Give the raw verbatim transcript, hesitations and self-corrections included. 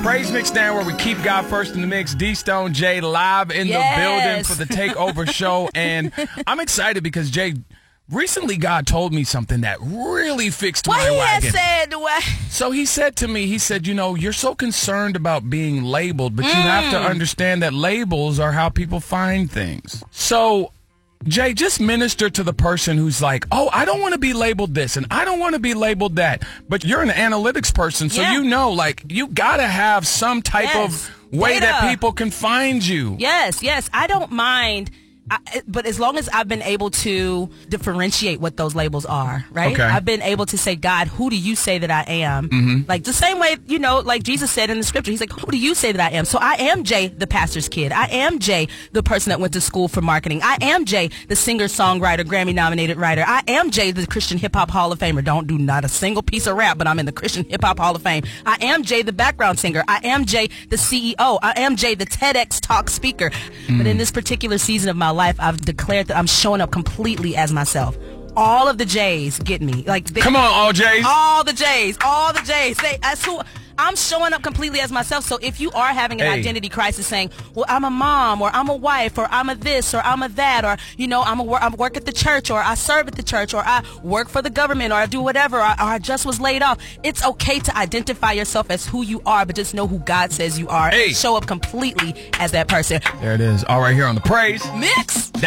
Praise Mix Down, where we keep God first in the mix. D-Stone J live in Yes. the building for the Takeover show. And I'm excited because, Jay, recently God told me something that really fixed What my he wagon. has said, what? So he said to me, he said, you know, you're so concerned about being labeled, but you have to understand that labels are how people find things. So, Jay, just minister to the person who's like, oh, I don't want to be labeled this and I don't want to be labeled that. But you're an analytics person, so Yeah. you know, like, you got to have some type Yes. of way Data. that people can find you. Yes, yes. I don't mind. I, but as long as I've been able to differentiate what those labels are, right? Okay. I've been able to say, God, who do you say that I am? Mm-hmm. Like the same way, you know, like Jesus said in the scripture, he's like, who do you say that I am? So I am Jay, the pastor's kid. I am Jay, the person that went to school for marketing. I am Jay, the singer-songwriter, Grammy-nominated writer. I am Jay, the Christian hip-hop Hall of Famer. Don't do not a single piece of rap, but I'm in the Christian hip-hop Hall of Fame. I am Jay, the background singer. I am Jay, the C E O. I am Jay, the TEDx talk speaker. Mm. But in this particular season of my life, I've declared that I'm showing up completely as myself. All of the J's get me. Like they, Come on, all J's. all the J's, all the J's. They, that's who I'm showing up completely as myself. So if you are having an Hey. identity crisis, saying, "Well, I'm a mom, or I'm a wife, or I'm a this, or I'm a that, or you know, I'm a wor- I work at the church, or I serve at the church, or I work for the government, or I do whatever, or, or I just was laid off," it's okay to identify yourself as who you are, but just know who God says you are. Hey. And show up completely as that person. There it is. All right, here on the Praise Mix.